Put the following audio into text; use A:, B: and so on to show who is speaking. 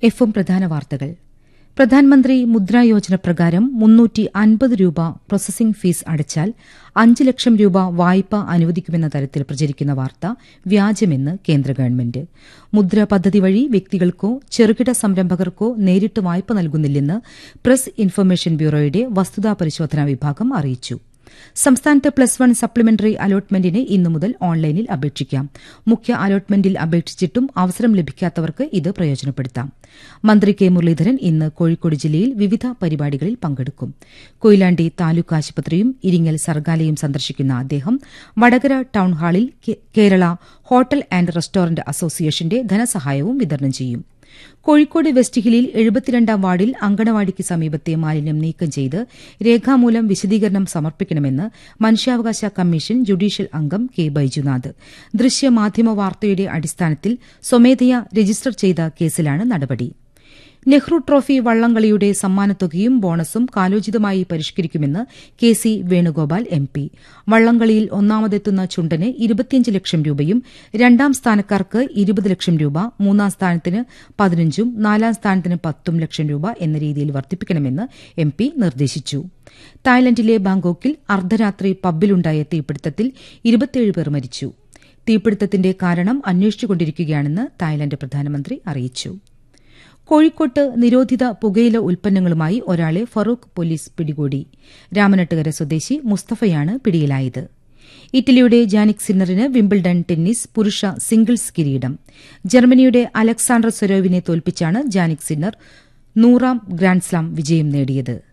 A: എഫും പ്രധാന വാർത്തകൾ. പ്രധാനമന്ത്രി മുദ്രാ യോജന പ്രകാരം 350 രൂപ പ്രോസസിംഗ് ഫീസ് അടച്ചാൽ 5 ലക്ഷം രൂപ വായ്പ അനുവദിക്കുമെന്ന തരത്തിൽ പ്രചരിക്കുന്ന വാർത്ത വ്യാജമെന്ന് കേന്ദ്ര ഗവൺമെന്റ്. മുദ്ര പദ്ധതി വഴി വ്യക്തികൾക്കോ ചെറുകിട സംരംഭകർക്കോ നേരിട്ട് വായ്പ നൽകുന്നില്ലെന്ന് പ്രസ് ഇൻഫർമേഷൻ ബ്യൂറോയുടെ വസ്തുതാ പരിശോധനാ വിഭാഗം അറിയിച്ചു. സംസ്ഥാനത്ത് +1 സപ്ലിമെന്ററി അലോട്ട്മെന്റിന് ഇന്നു മുതൽ ഓൺലൈനിൽ അപേക്ഷിക്കാം. മുഖ്യ അലോട്ട്മെന്റിൽ അപേക്ഷിച്ചിട്ടും അവസരം ലഭിക്കാത്തവർക്ക് ഇത് പ്രയോജനപ്പെടുത്താം. മന്ത്രി കെ മുരളീധരൻ ഇന്ന് കോഴിക്കോട് ജില്ലയിൽ വിവിധ പരിപാടികളിൽ പങ്കെടുക്കും. കൊയിലാണ്ടി താലൂക്ക് ആശുപത്രിയും ഇരിങ്ങൽ സർഗാലയും സന്ദർശിക്കുന്ന അദ്ദേഹം വടകര ടൌൺഹാളിൽ കേരള ഹോട്ടൽ ആന്റ് റെസ്റ്റോറന്റ് അസോസിയേഷന്റെ ധനസഹായവും വിതരണം ചെയ്യും. കോഴിക്കോട് വെസ്റ്റ് ഹില്ലിൽ 72-ാം വാർഡിൽ അങ്കണവാടിക്ക് സമീപത്തെ മാലിന്യം നീക്കം ചെയ്ത് രേഖാമൂലം വിശദീകരണം സമർപ്പിക്കണമെന്ന് മനുഷ്യാവകാശ കമ്മീഷൻ ജുഡീഷ്യൽ അംഗം കെ ബൈജുനാഥ്. ദൃശ്യമാധ്യമ വാർത്തയുടെ അടിസ്ഥാനത്തിൽ സ്വമേധയാ രജിസ്റ്റർ ചെയ്ത കേസിലാണ് നടപടി. Nehru trophy വള്ളംകളിയുടെ സമ്മാനത്തുകയും ബോണസും കാലോചിതമായി പരിഷ്കരിക്കുമെന്ന് K C Venugopal MP. വള്ളംകളിയിൽ ഒന്നാമതെത്തുന്ന ചുണ്ടന് 25 ലക്ഷം രൂപയും 2ാം സ്ഥാനക്കാർക്ക് 20 ലക്ഷം രൂപ, 3ാം സ്ഥാനത്തിന് 15ഉം 4ാം സ്ഥാനത്തിന് 10 ലക്ഷം രൂപ എന്ന രീതിയിൽ വർദ്ധിപ്പിക്കണമെന്ന് MP നിർദ്ദേശിച്ചു. തായ്ലൻഡിലെ ബാങ്കോക്കിൽ അർദ്ധരാത്രി പബ്ബിലുണ്ടായ തീപിടുത്തത്തിൽ 27 പേർ മരിച്ചു. തീപിടുത്തത്തിന്റെ കാരണം അന്വേഷിച്ചുകൊണ്ടിരിക്കുകയാണെന്ന് തായ്ലൻഡ് പ്രധാനമന്ത്രി അറിയിച്ചു. കോഴിക്കോട്ട് നിരോധിത പുകയില ഉൽപ്പന്നങ്ങളുമായി ഒരാളെ ഫറൂഖ് പോലീസ് പിടികൂടി. രാമനട്ടുകര സ്വദേശി മുസ്തഫയാണ് പിടിയിലായത്. ഇറ്റലിയുടെ ജാനിക് സിന്നറിന് വിംബിൾഡൺ ടെന്നീസ് പുരുഷ സിംഗിൾസ് കിരീടം. ജർമ്മനിയുടെ അലക്സാണ്ടർ സ്വരോവിനെ തോൽപ്പിച്ചാണ് ജാനിക് സിന്നർ 100ാം ഗ്രാൻഡ്സ്ലാം വിജയം നേടിയത്.